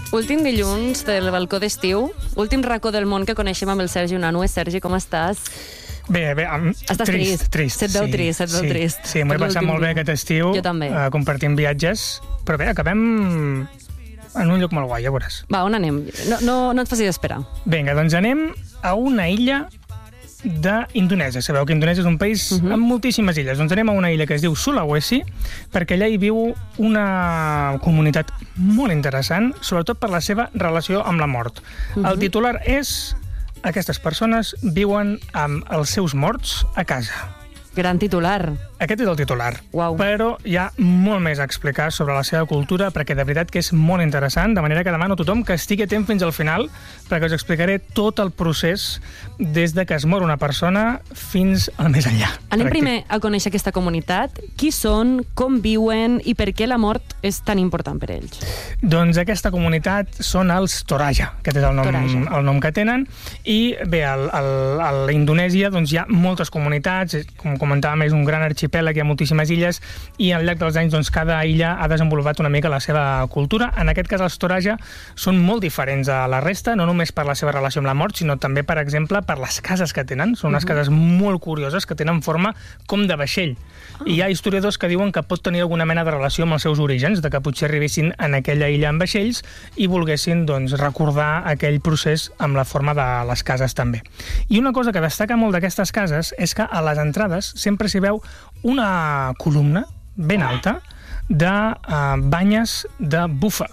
Últim dilluns del balcó d'estiu, últim racó del món que coneixem amb el Sergi Unanue. Sergi, com estàs? Bé, Estàs trist. Se't veu trist. Sí, m'ho he passat molt bé aquest estiu. Jo també. Compartint viatges. Però bé, acabem en un lloc molt guai, ja veuràs. Va, on anem? No et facis esperar. Vinga, doncs anem a una illa d'Indonèsia. Sabeu que Indonèsia és un país amb moltíssimes illes. Doncs anem a una illa que es diu Sulawesi, perquè allà hi viu una comunitat molt interessant, sobretot per la seva relació amb la mort. El titular és: aquestes persones viuen amb els seus morts a casa. Gran titular. Aquest és el titular. Uau. Però hi ha molt més a explicar sobre la seva cultura, perquè de veritat que és molt interessant, de manera que demano a tothom que estigui atent fins al final, perquè us explicaré tot el procés des de que es mor una persona fins al més enllà. Anem primer a conèixer aquesta comunitat. Qui són, com viuen i per què la mort és tan important per ells? Doncs aquesta comunitat són els Toraja. Aquest és el nom que tenen. I bé, a la Indonèsia doncs, hi ha moltes comunitats, com comentàvem, és un gran arxipèlag, hi ha moltíssimes illes, i al llarg dels anys doncs, cada illa ha desenvolupat una mica la seva cultura. En aquest cas, els Toraja són molt diferents a la resta, no només per la seva relació amb la mort, sinó també, per exemple, per les cases que tenen. Són unes cases molt curioses que tenen forma com de vaixell. I hi ha historiadors que diuen que pot tenir alguna mena de relació amb els seus orígens, de que potser arribessin en aquella illa amb vaixells i volguessin doncs, recordar aquell procés amb la forma de les cases també. I una cosa que destaca molt d'aquestes cases és que a les entrades sempre s'hi veu una columna ben alta de banyes de búfal.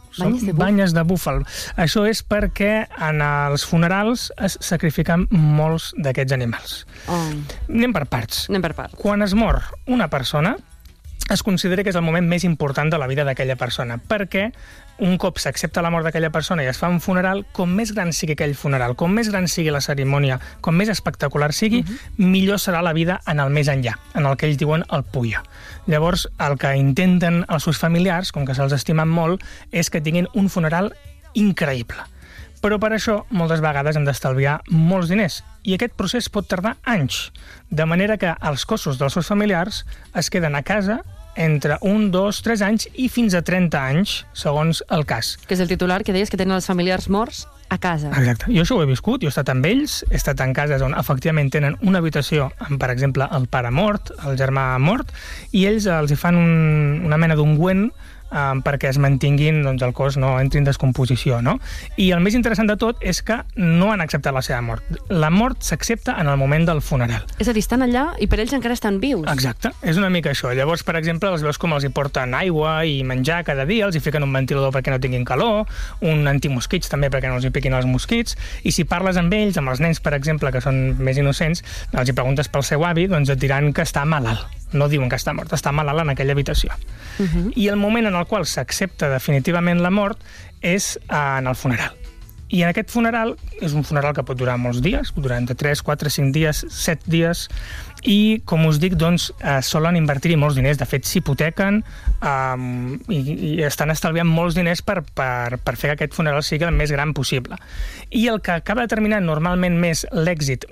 Banyes de búfal. Això és perquè en els funerals es sacrifiquen molts d'aquests animals. Anem per parts. Quan es mor una persona, es considera que és el moment més important de la vida d'aquella persona, perquè un cop s'accepta la mort d'aquella persona i es fa un funeral, com més gran sigui aquell funeral, com més gran sigui la cerimònia, com més espectacular sigui, millor serà la vida en el més enllà, en el que ells diuen el puya. Llavors, el que intenten els seus familiars, com que se'ls estimen molt, és que tinguin un funeral increïble. Però per això, moltes vegades hem d'estalviar molts diners, i aquest procés pot tardar anys, de manera que els cossos dels seus familiars es queden a casa entre 1, 2, 3 anys i fins a 30 anys, segons el cas. Que és el titular que deies que tenen els familiars morts a casa. Exacte. Jo això ho he viscut, jo he estat amb ells, he estat en cases on efectivament tenen una habitació amb, per exemple, el pare mort, el germà mort, i ells els hi fan una mena d'ungüent perquè es mantinguin, doncs, el cos no entri en descomposició, no? I el més interessant de tot és que no han acceptat la seva mort. La mort s'accepta en el moment del funeral. És a dir, estan allà i per ells encara estan vius. Exacte, és una mica això. Llavors, per exemple, els veus com els hi porten aigua i menjar cada dia, els hi fiquen un ventilador perquè no tinguin calor, un antimosquits també perquè no els hi piquin els mosquits, i si parles amb ells, amb els nens, per exemple, que són més innocents, els hi preguntes pel seu avi, doncs et diran que està malalt. No diuen que està mort, està malalt en aquella habitació. I el moment en el qual s'accepta definitivament la mort és en el funeral. I en aquest funeral, és un funeral que pot durar molts dies, pot durar entre 3, 4, 5 dies, 7 dies, i, com us dic, doncs, solen invertir-hi molts diners. De fet, s'hipotequen i estan estalviant molts diners per fer que aquest funeral sigui el més gran possible. I el que acaba determinant normalment més l'èxit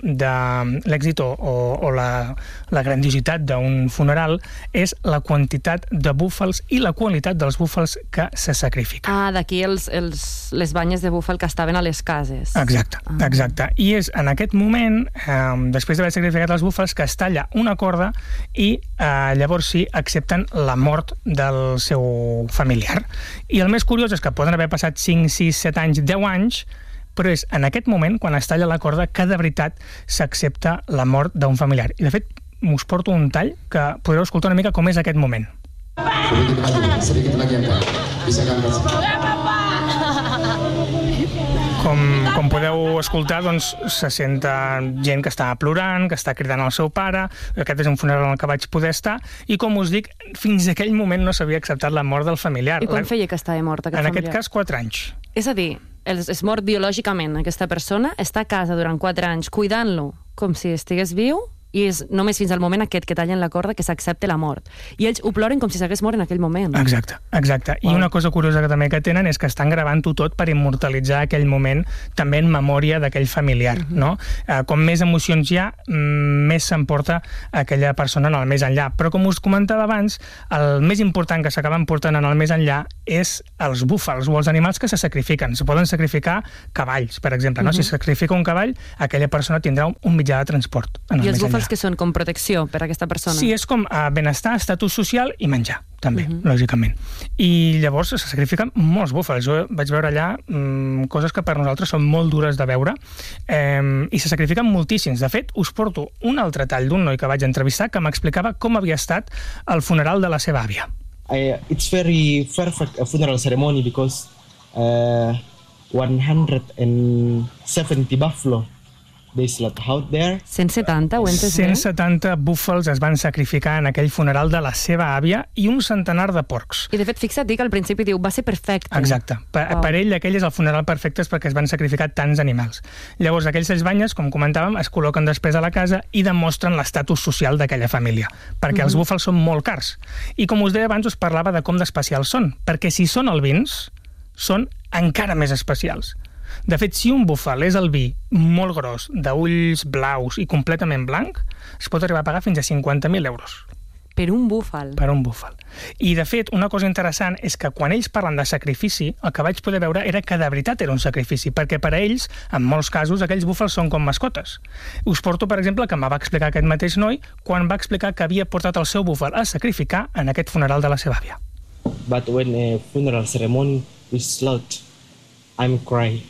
o la grandiositat d'un funeral és la quantitat de búfals i la qualitat dels búfals que se sacrifiquen. D'aquí les banyes de búfal que estaven a les cases. Exacte. I és en aquest moment, després d'haver sacrificat els búfals, que es talla una corda i llavors sí accepten la mort del seu familiar. I el més curiós és que poden haver passat 5, 6, 7 anys, 10 anys, però és en aquest moment, quan es talla la corda, que de veritat s'accepta la mort d'un familiar. I de fet, us porto un tall que podreu escoltar una mica com és aquest moment. Com podeu escoltar, doncs, se senta gent que està plorant, que està cridant al seu pare. Aquest és un funeral en el que vaig poder estar, i com us dic, fins a aquell moment no s'havia acceptat la mort del familiar. I quan feia que estava mort aquest familiar? En aquest cas, 4 anys. És a dir, és mort biològicament aquesta persona, està a casa durant 4 anys cuidant-lo com si estigués viu, i és només fins al moment aquest que tallen la corda que s'accepta la mort. I ells ho ploren com si s'hagués mort en aquell moment. Exacte. I una cosa curiosa que també que tenen és que estan gravant-ho tot per immortalitzar aquell moment també en memòria d'aquell familiar, no? Com més emocions hi ha, més s'emporta aquella persona en el més enllà. Però com us comentava abans, el més important que s'acaben portant en el més enllà és els búfals o els animals que se sacrifiquen. Se poden sacrificar cavalls, per exemple, no? Si se sacrifica un cavall, aquella persona tindrà un mitjà de transport en el més enllà. Que són com protecció per a aquesta persona. Sí, és com benestar, estatus social i menjar, també, lògicament. I llavors se sacrifiquen molts búfals. Jo vaig veure allà coses que per nosaltres són molt dures de veure i se sacrifiquen moltíssims. De fet, us porto un altre tall d'un noi que vaig entrevistar que m'explicava com havia estat el funeral de la seva àvia. It's very perfect funeral ceremony because 170 buffalo. 170, ho entes bé? 170 búfals es van sacrificar en aquell funeral de la seva àvia i un centenar de porcs. I de fet, fixa't que al principi diu, va ser perfecte. Exacte. Per ell, aquell és el funeral perfecte perquè es van sacrificar tants animals. Llavors, aquells banyes, com comentàvem, es col·loquen després a la casa i demostren l'estatus social d'aquella família, perquè els búfals són molt cars. I com us deia abans, us parlava de com d'especials són, perquè si són albins, són encara més especials. De fet, si un búfal és albí molt gros, d'ulls blaus i completament blanc, es pot arribar a pagar fins a 50.000 euros. Per un búfal? Per un búfal. I, de fet, una cosa interessant és que quan ells parlen de sacrifici, el que vaig poder veure era que de veritat era un sacrifici, perquè per a ells, en molts casos, aquells búfals són com mascotes. Us porto, per exemple, que me va explicar aquest mateix noi quan va explicar que havia portat el seu búfal a sacrificar en aquest funeral de la seva àvia. But when a funeral ceremony is slaughtered, I'm crying.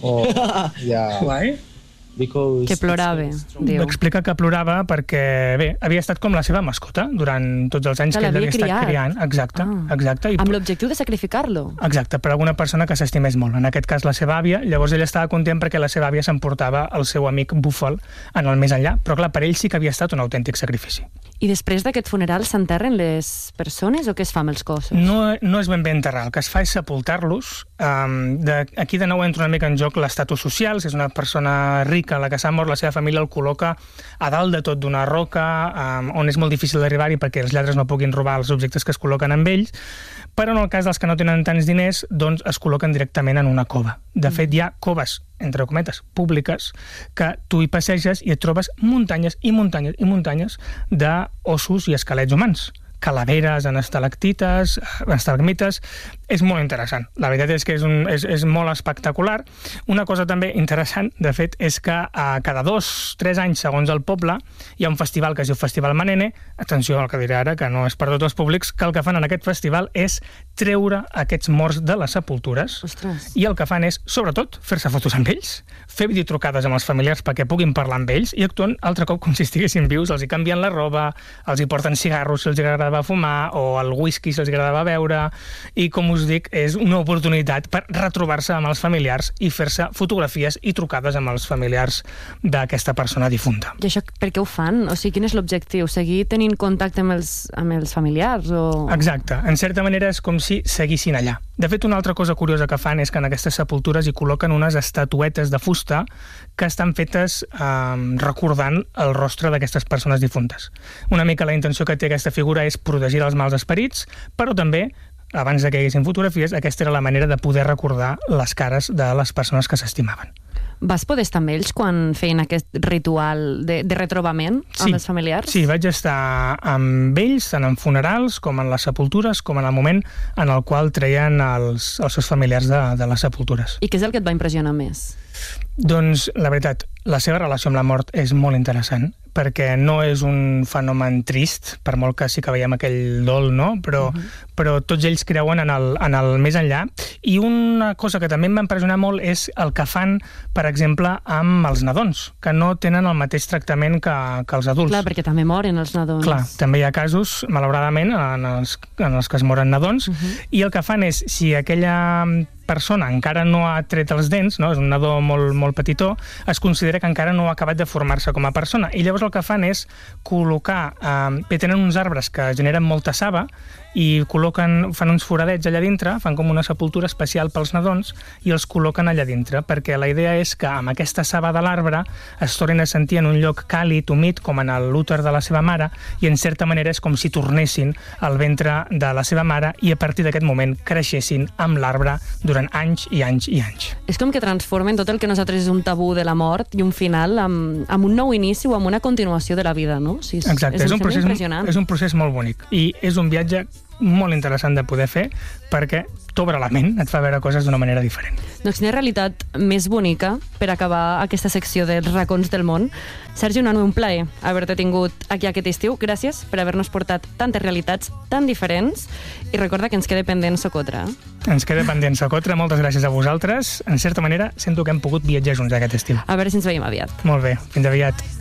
Yeah. Why? Because que plorava, diu. Explica que plorava perquè, bé, havia estat com la seva mascota durant tots els anys que ell havia estat criant. Exacte, exacte. Amb l'objectiu de sacrificar-lo. Exacte, per alguna persona que s'estimés molt. En aquest cas, la seva àvia. Llavors ell estava content perquè la seva àvia s'emportava el seu amic búfal en el més enllà. Però clar, per ell sí que havia estat un autèntic sacrifici. I després d'aquest funeral s'enterren les persones o què es fa amb els cossos? No és ben bé enterrar. El que es fa és sepultar-los. Aquí de nou entra una mica en joc l'estatus social. Si és una persona rica la que s'ha mort, la seva família el col·loca a dalt de tot d'una roca on és molt difícil d'arribar-hi perquè els lladres no puguin robar els objectes que es col·loquen amb ells, però en el cas dels que no tenen tants diners, doncs es col·loquen directament en una cova. De fet, hi ha coves, entre cometes, públiques, que tu hi passeges i et trobes muntanyes i muntanyes i muntanyes d'ossos i esquelets humans. Calaveres en estalactites, estalagmites. És molt interessant. La veritat és que és molt espectacular. Una cosa també interessant, de fet, és que cada 2-3 anys, segons el poble, hi ha un festival que es diu Festival Manene. Atenció al que diré ara, que no és per tots els públics, que el que fan en aquest festival és treure aquests morts de les sepultures. Ostres. I el que fan és, sobretot, fer-se fotos amb ells, fer videotrucades amb els familiars perquè puguin parlar amb ells i actuen altre cop com si estiguessin vius. Els hi canvien la roba, els hi porten cigarros si els agradava fumar, o el whisky si els agradava beure, i com us dic, és una oportunitat per retrobar-se amb els familiars i fer-se fotografies i trucades amb els familiars d'aquesta persona difunta. I això per què ho fan? O sigui, quin és l'objectiu? Seguir tenint contacte amb els familiars? O... Exacte. En certa manera és com si seguissin allà. De fet, una altra cosa curiosa que fan és que en aquestes sepultures hi col·loquen unes estatuetes de fusta que estan fetes recordant el rostre d'aquestes persones difuntes. Una mica la intenció que té aquesta figura és protegir els mals esperits, però també, abans que hi haguessin fotografies, aquesta era la manera de poder recordar les cares de les persones que s'estimaven. Vas poder estar amb ells quan feien aquest ritual de retrobament amb els familiars? Sí, vaig estar amb ells tant en funerals com en les sepultures, com en el moment en el qual treien els seus familiars de les sepultures. I què és el que et va impressionar més? Doncs, la veritat, la seva relació amb la mort és molt interessant, perquè no és un fenomen trist, per molt que sí que veiem aquell dol, no? Però tots ells creuen en el més enllà. I una cosa que també em va impressionar molt és el que fan, per exemple, amb els nadons, que no tenen el mateix tractament que els adults. Clar, perquè també moren els nadons. Clar, també hi ha casos, malauradament, en els que es moren nadons, i el que fan és, si aquella persona encara no ha tret els dents, no? És un nadó molt petitó, es considera que encara no ha acabat de formar-se com a persona. I llavors el que fan és col·locar... tenen uns arbres que generen molta saba i fan uns foradets allà dintre, fan com una sepultura especial pels nadons i els col·loquen allà dintre, perquè la idea és que amb aquesta saba de l'arbre es tornin a sentir en un lloc càlid, humit, com en l'úter de la seva mare, i en certa manera és com si tornessin al ventre de la seva mare i a partir d'aquest moment creixessin amb l'arbre durant anys i anys i anys. És com que transformen tot el que nosaltres és un tabú de la mort i un final amb un nou inici o amb una continuació de la vida, no? Sí, exacte, és un procés molt bonic i és un viatge molt interessant de poder fer perquè t'obre la ment, et fa veure coses d'una manera diferent. Doncs quina realitat més bonica per acabar aquesta secció dels racons del món. Sergi Unanue, un plaer haver-te tingut aquí aquest estiu. Gràcies per haver-nos portat tantes realitats tan diferents i recorda que ens queda pendent Socotra. Ens queda pendent Socotra, moltes gràcies a vosaltres. En certa manera, sento que hem pogut viatjar junts aquest estiu. A veure si ens veiem aviat. Molt bé, fins aviat.